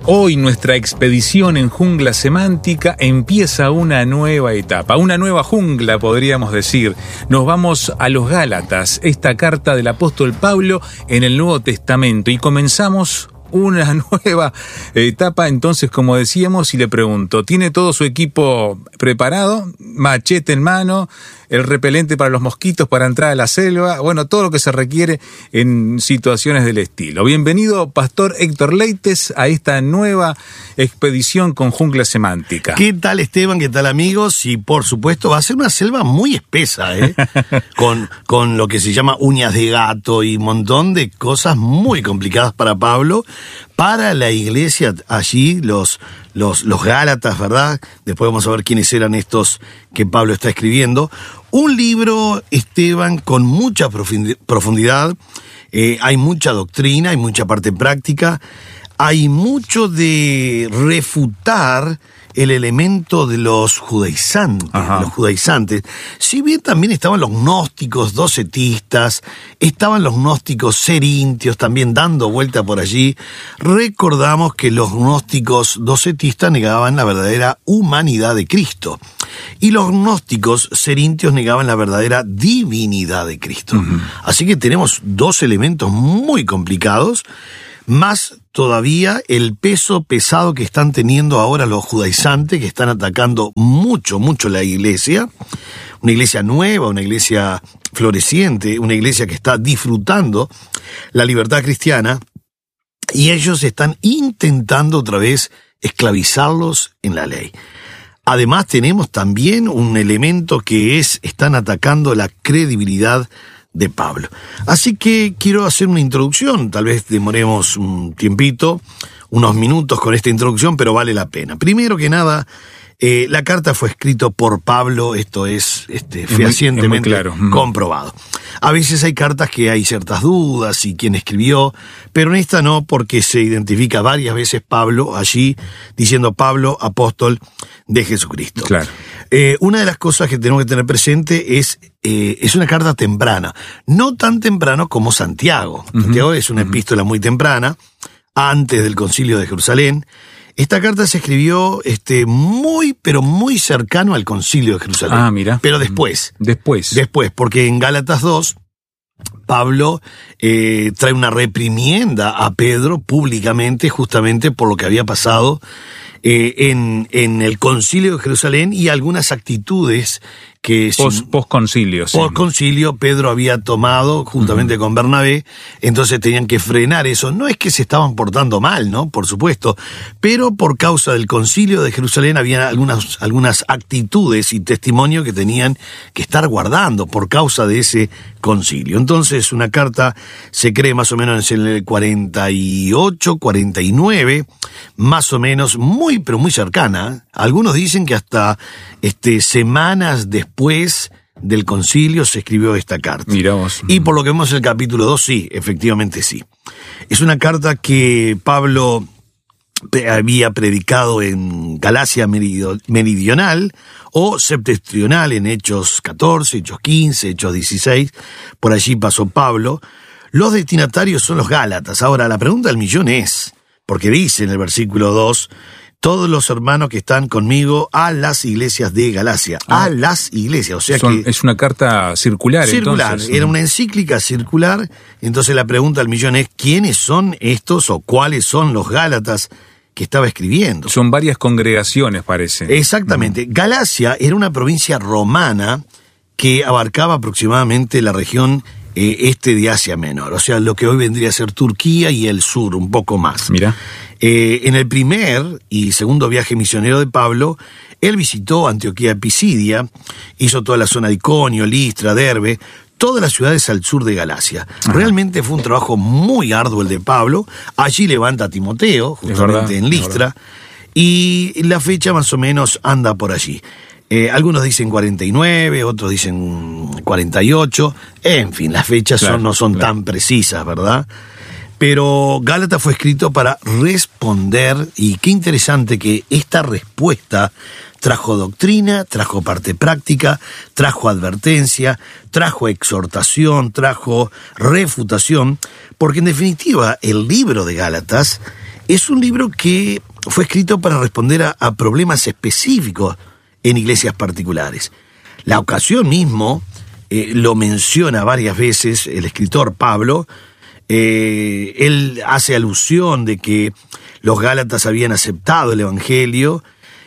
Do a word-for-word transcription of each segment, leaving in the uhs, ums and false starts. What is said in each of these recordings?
Hoy nuestra expedición en Jungla Semántica empieza una nueva etapa, una nueva jungla podríamos decir. Nos vamos a los Gálatas, esta carta del apóstol Pablo en el Nuevo Testamento, y comenzamos una nueva etapa. Entonces, como decíamos, y le pregunto, ¿tiene todo su equipo preparado? Machete en mano, el repelente para los mosquitos para entrar a la selva, bueno, todo lo que se requiere en situaciones del estilo. Bienvenido, Pastor Héctor Leites, a esta nueva expedición con Jungla Semántica. ¿Qué tal, Esteban? ¿Qué tal, amigos? Y por supuesto va a ser una selva muy espesa, ¿eh? con, con lo que se llama uñas de gato y un montón de cosas muy complicadas para Pablo, para la iglesia allí, los, los, los Gálatas, ¿verdad? Después vamos a ver quiénes eran estos que Pablo está escribiendo. Un libro, Esteban, con mucha profundidad, eh, hay mucha doctrina, hay mucha parte práctica, hay mucho de refutar el elemento de los judaizantes, de los judaizantes. Si bien también estaban los gnósticos docetistas, estaban los gnósticos serintios también dando vuelta por allí, recordamos que los gnósticos docetistas negaban la verdadera humanidad de Cristo y los gnósticos serintios negaban la verdadera divinidad de Cristo. Uh-huh. Así que tenemos dos elementos muy complicados, más todavía el peso pesado que están teniendo ahora los judaizantes, que están atacando mucho, mucho la iglesia, una iglesia nueva, una iglesia floreciente, una iglesia que está disfrutando la libertad cristiana, y ellos están intentando otra vez esclavizarlos en la ley. Además tenemos también un elemento que es, están atacando la credibilidad de Pablo. Así que quiero hacer una introducción, tal vez demoremos un tiempito, unos minutos con esta introducción, pero vale la pena. Primero que nada, eh, la carta fue escrita por Pablo, esto es este, fehacientemente es muy, es muy claro. comprobado. A veces hay cartas que hay ciertas dudas y quién escribió, pero en esta no, porque se identifica varias veces Pablo allí, diciendo Pablo, apóstol de Jesucristo. Claro. Eh, una de las cosas que tenemos que tener presente es, eh, es una carta temprana, no tan temprano como Santiago. Uh-huh. Santiago es una uh-huh. epístola muy temprana, antes del Concilio de Jerusalén. Esta carta se escribió este, muy, pero muy cercano al Concilio de Jerusalén. Ah, mira. Pero después. Después. Después, porque en Gálatas dos, Pablo eh, trae una reprimienda a Pedro públicamente, justamente por lo que había pasado eh, en, en el Concilio de Jerusalén y algunas actitudes que... Post, post-concilio, sí. Post-concilio Pedro había tomado juntamente uh-huh. con Bernabé, entonces tenían que frenar eso. No es que se estaban portando mal, ¿no? Por supuesto, pero por causa del Concilio de Jerusalén había algunas, algunas actitudes y testimonio que tenían que estar guardando por causa de ese concilio. Entonces una carta se cree más o menos en el cuarenta y ocho, cuarenta y nueve, más o menos, muy pero muy cercana. Algunos dicen que hasta este, semanas después del concilio se escribió esta carta. Mirá vos. Y por lo que vemos en el capítulo dos, sí, efectivamente sí. Es una carta que Pablo había predicado en Galacia meridional o septentrional, en Hechos catorce, Hechos quince, Hechos dieciséis, por allí pasó Pablo. Los destinatarios son los Gálatas. Ahora, la pregunta del millón es, porque dice en el versículo dos, todos los hermanos que están conmigo a las iglesias de Galacia, ah, a las iglesias, o sea son, que... Es una carta circular, Circular, entonces. Era una encíclica circular, entonces la pregunta del millón es, ¿quiénes son estos o cuáles son los Gálatas que estaba escribiendo? Son varias congregaciones, parece. Exactamente. Mm. Galacia era una provincia romana que abarcaba aproximadamente la región eh, este de Asia Menor, o sea, lo que hoy vendría a ser Turquía y el sur, un poco más. Mira. Eh, en el primer y segundo viaje misionero de Pablo, él visitó Antioquía de Pisidia, hizo toda la zona de Iconio, Listra, Derbe, todas las ciudades al sur de Galacia. Ajá. Realmente fue un trabajo muy arduo el de Pablo. Allí levanta a Timoteo, justamente verdad, en Listra, y la fecha más o menos anda por allí. Eh, algunos dicen cuarenta y nueve, otros dicen cuarenta y ocho, en fin, las fechas claro, son, no son claro. tan precisas, ¿verdad? Pero Gálatas fue escrito para responder, y qué interesante que esta respuesta trajo doctrina, trajo parte práctica, trajo advertencia, trajo exhortación, trajo refutación, porque en definitiva el libro de Gálatas Es un libro que fue escrito para responder a, a problemas específicos en iglesias particulares. La ocasión mismo eh, lo menciona varias veces el escritor Pablo. Eh, él hace alusión de que los gálatas habían aceptado el evangelio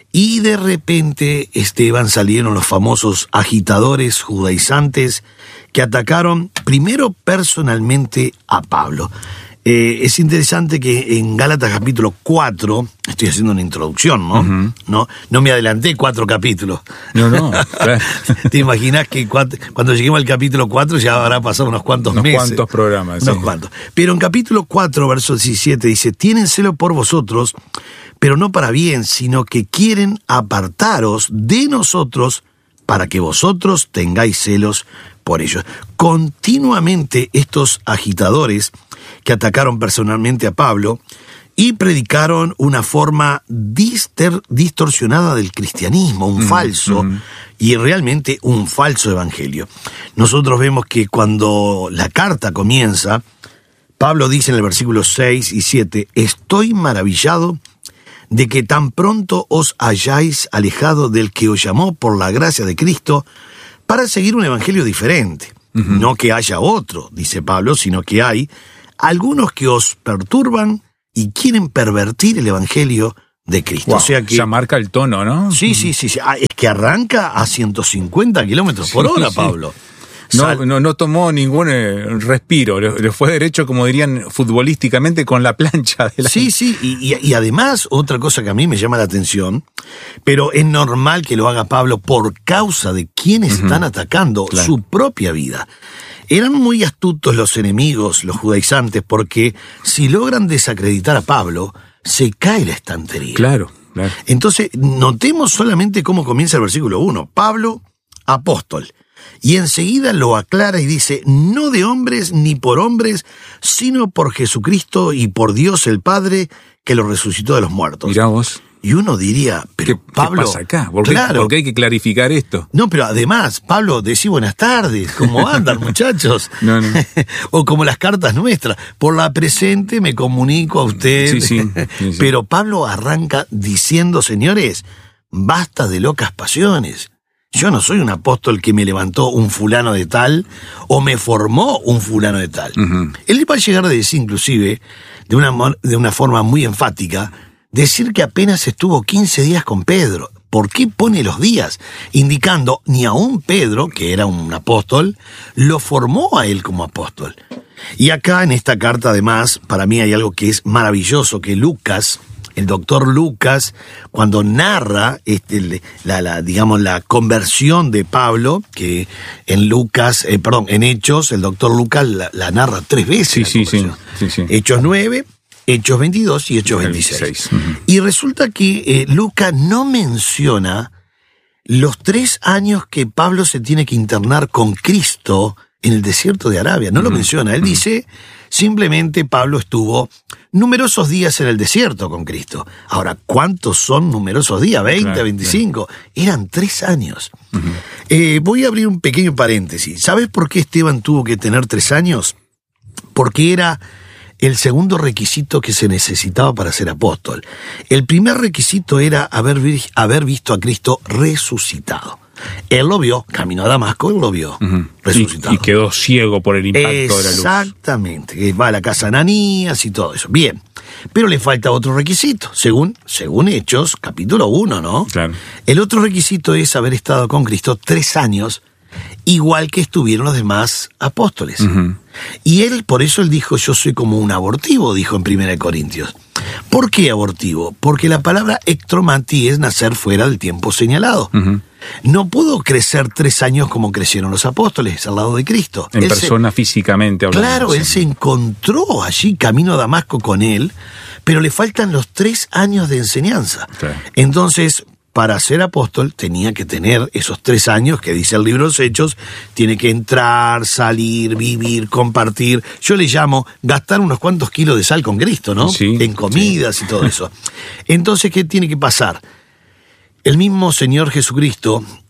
y de repente, Esteban, salieron los famosos agitadores judaizantes que atacaron primero personalmente a Pablo. Eh, es interesante que en Gálatas capítulo cuatro, estoy haciendo una introducción, ¿no? Uh-huh. No, no me adelanté cuatro capítulos. No, no. Claro. ¿Te imaginas que cuando, cuando lleguemos al capítulo cuatro ya habrá pasado unos cuantos unos meses? Unos cuantos programas. Unos sí. cuantos. Pero en capítulo cuatro, verso diecisiete, dice: tienen celo por vosotros, pero no para bien, sino que quieren apartaros de nosotros para que vosotros tengáis celos por ellos. Continuamente estos agitadores que atacaron personalmente a Pablo y predicaron una forma dister, distorsionada del cristianismo, un mm, falso, mm. y realmente un falso evangelio. Nosotros vemos que cuando la carta comienza, Pablo dice en el versículo seis y siete, estoy maravillado de que tan pronto os hayáis alejado del que os llamó por la gracia de Cristo para seguir un evangelio diferente. Uh-huh. No que haya otro, dice Pablo, sino que hay algunos que os perturban y quieren pervertir el evangelio de Cristo. Wow, o sea que ya marca el tono, ¿no? Sí, sí, sí, sí. Ah, es que arranca a ciento cincuenta kilómetros por hora, sí, Pablo. No, no, no tomó ningún eh, respiro, le, le fue derecho, como dirían futbolísticamente, con la plancha. De la... Sí, sí, y, y, y además, otra cosa que a mí me llama la atención, pero es normal que lo haga Pablo por causa de quienes uh-huh. están atacando claro. su propia vida. Eran muy astutos los enemigos, los judaizantes, porque si logran desacreditar a Pablo, se cae la estantería. Claro, claro. Entonces, notemos solamente cómo comienza el versículo uno. Pablo, apóstol. Y enseguida lo aclara y dice, no de hombres ni por hombres, sino por Jesucristo y por Dios el Padre, que lo resucitó de los muertos. Mirá vos. Y uno diría, pero ¿Qué, Pablo... ¿Qué pasa acá? ¿Por qué, claro, ¿Por qué hay que clarificar esto? No, pero además, Pablo, decí buenas tardes, ¿cómo andan, muchachos? No, no. O como las cartas nuestras, por la presente me comunico a usted. Sí, sí, sí, sí. Pero Pablo arranca diciendo, señores, basta de locas pasiones. Yo no soy un apóstol que me levantó un fulano de tal o me formó un fulano de tal. Uh-huh. Él va a llegar a decir, inclusive, de una, de una forma muy enfática, decir que apenas estuvo quince días con Pedro. ¿Por qué pone los días? Indicando, ni aún Pedro, que era un apóstol, lo formó a él como apóstol. Y acá en esta carta, además, para mí hay algo que es maravilloso, que Lucas... El doctor Lucas, cuando narra este, la, la, digamos, la conversión de Pablo, que en Lucas, eh, perdón, en Hechos, el doctor Lucas la, la narra tres veces. Sí, sí, sí, sí, sí. Hechos nueve, Hechos veintidós y Hechos veintiséis. veintiséis. Uh-huh. Y resulta que eh, Lucas no menciona los tres años que Pablo se tiene que internar con Cristo en el desierto de Arabia. No uh-huh. lo menciona. Él uh-huh. dice, simplemente Pablo estuvo numerosos días en el desierto con Cristo. Ahora, ¿cuántos son numerosos días? ¿veinte, claro, veinticinco? Claro. Eran tres años. Uh-huh. Eh, voy a abrir un pequeño paréntesis. ¿Sabes por qué Esteban tuvo que tener tres años? Porque era el segundo requisito que se necesitaba para ser apóstol. El primer requisito era haber, haber visto a Cristo resucitado. Él lo vio, caminó a Damasco, él lo vio uh-huh. resucitado. Y, y quedó ciego por el impacto de la luz. Exactamente, va a la casa de Ananías y todo eso. Bien, pero le falta otro requisito, según, según Hechos, capítulo uno, ¿no? Claro. El otro requisito es haber estado con Cristo tres años, igual que estuvieron los demás apóstoles. Uh-huh. Y él, por eso él dijo, yo soy como un abortivo, dijo en primera de Corintios. ¿Por qué abortivo? Porque la palabra ectromanti es nacer fuera del tiempo señalado. Uh-huh. No pudo crecer tres años como crecieron los apóstoles al lado de Cristo. En él persona, se, físicamente hablando. Claro, él se encontró allí camino a Damasco con él, pero le faltan los tres años de enseñanza. Claro. Entonces, para ser apóstol tenía que tener esos tres años que dice el libro de los Hechos, tiene que entrar, salir, vivir, compartir. Yo le llamo gastar unos cuantos kilos de sal con Cristo, ¿no? Sí, en comidas sí. y todo eso. Entonces, ¿qué tiene que pasar? El mismo Señor Jesucristo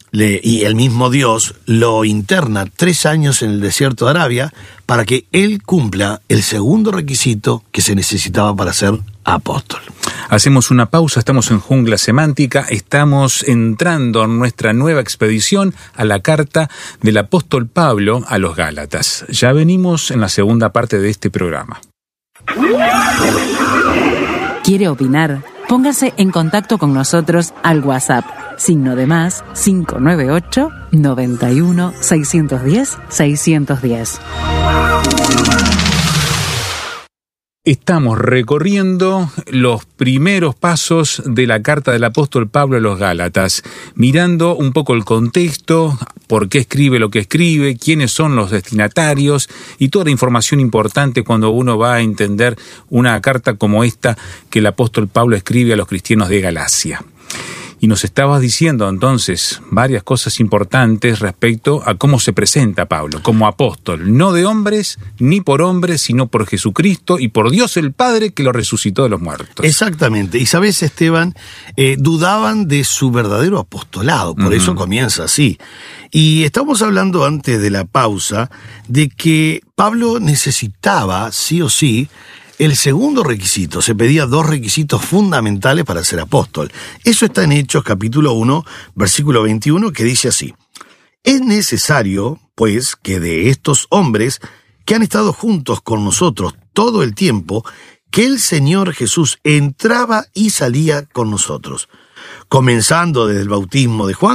le, y el mismo Dios lo interna tres años en el desierto de Arabia para que él cumpla el segundo requisito que se necesitaba para ser apóstol. Hacemos una pausa, estamos en Jungla Semántica, estamos entrando en nuestra nueva expedición a la carta del apóstol Pablo a los Gálatas. Ya venimos en la segunda parte de este programa. ¿Quiere opinar? Póngase en contacto con nosotros al WhatsApp, signo de más cinco nueve ocho, noventa y uno, seiscientos diez, seiscientos diez. Estamos recorriendo los primeros pasos de la carta del apóstol Pablo a los Gálatas, mirando un poco el contexto, por qué escribe lo que escribe, quiénes son los destinatarios y toda la información importante cuando uno va a entender una carta como esta que el apóstol Pablo escribe a los cristianos de Galacia. Y nos estabas diciendo entonces varias cosas importantes respecto a cómo se presenta Pablo como apóstol, no de hombres ni por hombres, sino por Jesucristo y por Dios el Padre que lo resucitó de los muertos. Exactamente. Y sabes, Esteban, eh, dudaban de su verdadero apostolado, por uh-huh. eso comienza así. Y estamos hablando antes de la pausa de que Pablo necesitaba, sí o sí, el segundo requisito. Se pedía dos requisitos fundamentales para ser apóstol. Eso está en Hechos capítulo uno, versículo veintiuno, que dice así: es necesario, pues, que de estos hombres que han estado juntos con nosotros todo el tiempo, que el Señor Jesús entraba y salía con nosotros, comenzando desde el bautismo de Juan,